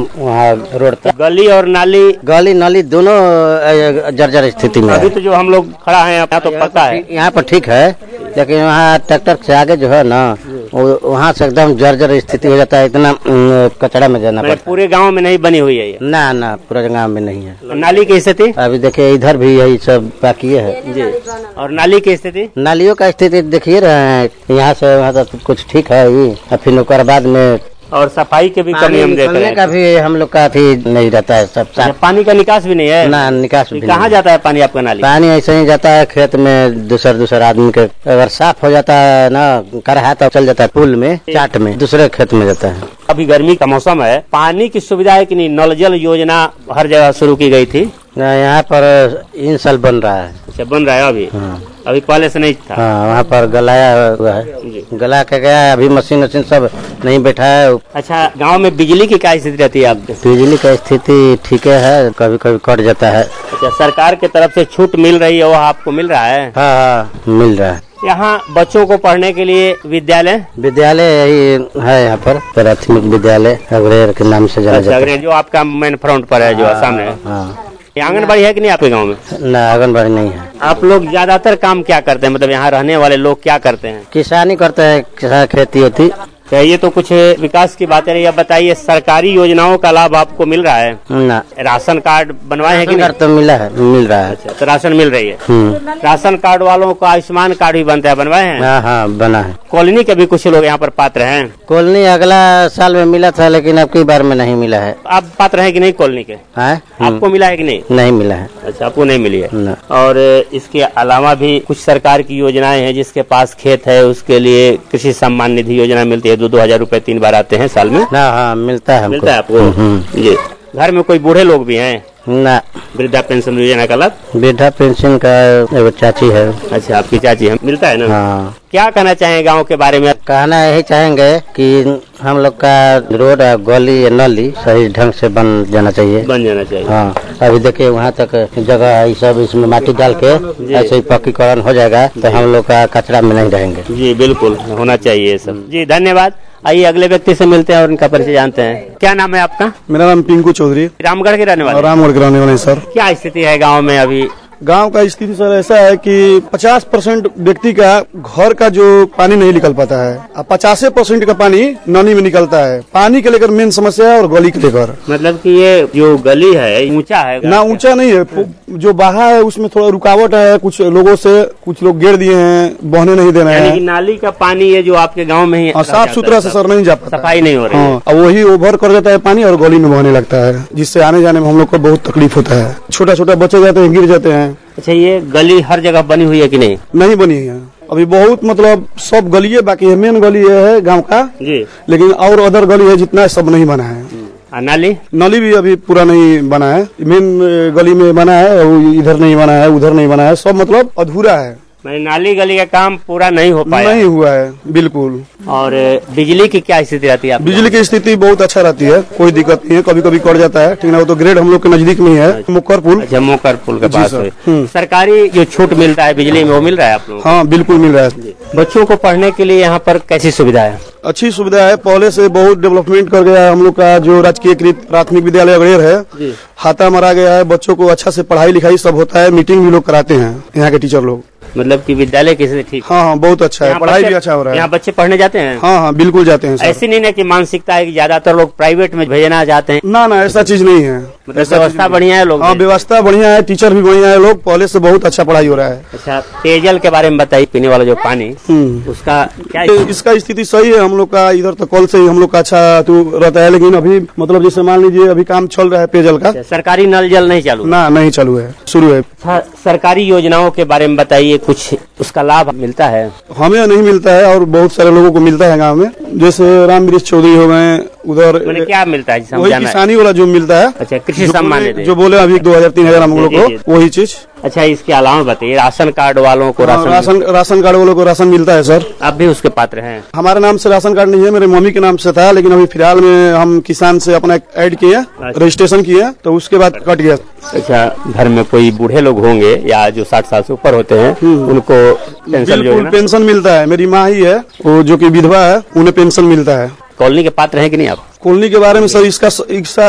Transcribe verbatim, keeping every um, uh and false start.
वहाँ रोड तक। गली और नाली गली नाली दोनों जर्जर स्थिति में। अभी तो जो हम लोग खड़ा है यहाँ तो पता है, यहाँ पर ठीक है, लेकिन वहाँ ट्रैक्टर से आगे जो है ना वहाँ से एकदम जर्जर स्थिति हो जाता है, इतना कचरा में जाना पड़ता है। पूरे गांव में नहीं बनी हुई है ये? ना ना, पूरे गांव में नहीं है। नाली की स्थिति अभी देखिए इधर भी यही सब बाकी है जी। और नाली की स्थिति? नालियों का स्थिति देखिए रहे हैं, यहाँ से वहाँ तक कुछ ठीक है ही, फिर उसके बाद में और सफाई के भी कमी हम देख रहे हैं। का भी हम लोग का भी नहीं रहता है सब साफ। पानी का निकास भी नहीं है? ना, निकास भी कहाँ जाता है पानी आपका? नाली पानी ऐसे ही जाता है खेत में, दूसर दूसर आदमी के अगर साफ हो जाता है ना करहा तो चल जाता है पुल में, चाट में, दूसरे खेत में जाता है। अभी गर्मी का मौसम है, पानी की सुविधा है कि नहीं? नल जल योजना हर जगह शुरू की गई थी, यहाँ पर इन साल बन रहा है। अच्छा, बन रहा है अभी? हाँ। अभी पहले से नहीं था? हाँ, वहाँ पर गलाया हुआ है, गला के गया है, अभी मशीन वशीन सब नहीं बैठा है। अच्छा, गांव में बिजली की क्या स्थिति रहती है आपकी? बिजली का स्थिति ठीक है, कभी कभी कट जाता है। अच्छा, सरकार की तरफ से छूट मिल रही है, वो आपको मिल रहा है? हाँ हाँ, मिल रहा है। यहाँ बच्चों को पढ़ने के लिए विद्यालय विद्यालय यही है, यहाँ पर प्राथमिक विद्यालय अग्रेर के नाम से जाना जाता है। जो आपका मेन फ्रंट पर है, जो सामने है। हाँ। आंगनबाड़ी है कि नहीं आपके गांव में? ना, आंगनबाड़ी नहीं है। आप लोग ज्यादातर काम क्या करते हैं, मतलब यहाँ रहने वाले लोग क्या करते हैं? किसानी करते हैं, किसान खेती होती। ये तो कुछ विकास की बातें रही। अब बताइए, सरकारी योजनाओं का लाभ आपको मिल रहा है? ना। राशन कार्ड बनवाए हैं कि नहीं? तो मिला है, मिल रहा है। अच्छा, तो राशन मिल रही है। राशन कार्ड वालों को आयुष्मान कार्ड भी बनता है, बनवाए हैं? हाँ हाँ, बना है। कॉलोनी के भी कुछ लोग यहाँ पर पात्र हैं? कॉलोनी अगला साल में मिला था, लेकिन अब की बार में नहीं मिला है। आप पात्र हैं कि नहीं कॉलोनी के? है? आपको मिला है कि नहीं? नहीं मिला है। अच्छा, आपको नहीं मिली है। न। और इसके अलावा भी कुछ सरकार की योजनाएं हैं, जिसके पास खेत है उसके लिए कृषि सम्मान निधि योजना मिलती है, दो दो हजार रूपए तीन बार आते हैं साल में। हाँ हाँ, मिलता है। मिलता है आपको? जी। घर में कोई बूढ़े लोग भी हैं? ना। वृद्धा पेंशन योजना का लाभ? वृद्धा पेंशन का एगो चाची है। अच्छा, आपकी चाची है, मिलता है ना? हाँ। क्या कहना चाहेंगे गांव के बारे में? कहना यही चाहेंगे कि हम लोग का रोड गली नली सही ढंग से बन जाना चाहिए। बन जाना चाहिए। हाँ, अभी देखिए वहाँ तक जगह है, सब इसमें माटी डाल के ऐसे ही पक्कीकरण हो जाएगा तो हम लोग का कचरा में नहीं रहेंगे। जी बिल्कुल, होना चाहिए सब। जी धन्यवाद। आइए अगले व्यक्ति से मिलते हैं और उनका परिचय जानते हैं। क्या नाम है आपका? मेरा नाम पिंकू चौधरी। रामगढ़ के रहने वाले? रामगढ़ के रहने वाले सर। क्या स्थिति है गांव में अभी? गांव का स्थिति सर ऐसा है कि पचास परसेंट व्यक्ति का घर का जो पानी नहीं निकल पाता है, और पचास परसेंट का पानी नली में निकलता है। पानी के लेकर मेन समस्या है और गली के लेकर। मतलब कि ये जो गली है ऊंचा है? ना, ऊंचा नहीं है, जो बहा है उसमें थोड़ा रुकावट है, कुछ लोगों से कुछ लोग घेर दिए हैं, बहने नहीं देना है। नाली का पानी है जो आपके गाँव में ही साफ सुथरा से सर नहीं जा पाता, सफाई नहीं हो रही है। और वही ओवर कर देता है पानी और गली में बहने लगता है, जिससे आने जाने में हम लोग को बहुत तकलीफ होता है। छोटा छोटा बच्चे जाते हैं, गिर जाते हैं। अच्छा, ये गली हर जगह बनी हुई है कि नहीं? नहीं बनी है अभी, बहुत मतलब सब गली है, बाकी है मेन गली है गांव का जी, लेकिन और अदर गली है जितना सब नहीं बना है। नाली नाली भी अभी पूरा नहीं बना है, मेन गली में बना है, इधर नहीं बना है, उधर नहीं बना है, सब मतलब अधूरा है। नाली गली का काम पूरा नहीं हो पाया? नहीं हुआ है बिल्कुल। और बिजली की क्या स्थिति रहती है? बिजली की स्थिति बहुत अच्छा रहती है, कोई दिक्कत नहीं है, कभी कभी कट जाता है, ठीक है। वो तो ग्रेड हम लोग के नजदीक में ही है, मुक्कर पुल। अच्छा, मुक्कर पुल के पास है। सरकारी जो छूट मिलता है बिजली में, वो मिल रहा है आप लोग? हाँ बिल्कुल मिल रहा है। बच्चों को पढ़ने के लिए यहाँ पर कैसी सुविधा है? अच्छी सुविधा है, पहले से बहुत डेवलपमेंट कर गया है। हम लोग का जो राजकीय प्राथमिक विद्यालय अग्रेर है, हाथा मारा गया है, बच्चों को अच्छा से पढ़ाई लिखाई सब होता है, मीटिंग भी लोग कराते हैं यहाँ के टीचर लोग। मतलब कि विद्यालय कैसे? ठीक। हाँ हाँ, बहुत अच्छा है, पढ़ाई भी अच्छा हो रहा है। यहाँ बच्चे पढ़ने जाते हैं? हाँ हाँ बिल्कुल जाते हैं। ऐसी नहीं है कि मानसिकता है कि ज्यादातर लोग प्राइवेट में भेजना चाहते हैं? ना ना, ऐसा चीज नहीं है। मतलब व्यवस्था बढ़िया है लोग? हाँ, व्यवस्था बढ़िया है, टीचर भी बढ़िया है, लोग पहले से बहुत अच्छा पढ़ाई हो रहा है। अच्छा, पेयजल के बारे में बताइए, पीने वाला जो पानी उसका क्या? इसका स्थिति सही है हम लोग का, इधर तो कल से ही हम लोग का अच्छा तो रहता है, लेकिन अभी मतलब जैसे मान लीजिए अभी काम चल रहा है पेयजल का। सरकारी नल जल नहीं चालू? ना, नहीं चालू है, शुरू है। सरकारी योजनाओं के बारे में बताइए, कुछ उसका लाभ मिलता है? हमें नहीं मिलता है और बहुत सारे लोगों को मिलता है गांव में, जैसे राम वृक्ष चौधरी हो गए, उधर क्या मिलता है? वही किसानी वाला जो मिलता है। अच्छा, कृषि सम्मान जो बोले अभी दो हजार तीन हजार हम लोग को, वही चीज। अच्छा, इसके अलावा बताइए, राशन कार्ड वालों को राशन राशन राशन कार्ड वालों को राशन मिलता है सर? आप भी उसके पात्र हैं? हमारे नाम से राशन कार्ड नहीं है, मेरे मम्मी के नाम से था, लेकिन अभी फिलहाल में हम किसान से अपना ऐड किए, रजिस्ट्रेशन किए, तो उसके बाद कट गया। अच्छा, घर में कोई बूढ़े लोग होंगे या जो साठ साल से ऊपर होते हैं, उनको पेंशन? बिल्कुल पेंशन मिलता है। मेरी माँ ही है वो जो की विधवा है, उन्हें पेंशन मिलता है। कॉलोनी के पात्र हैं कि नहीं आप? कॉलोनी के बारे में सर इसका इसका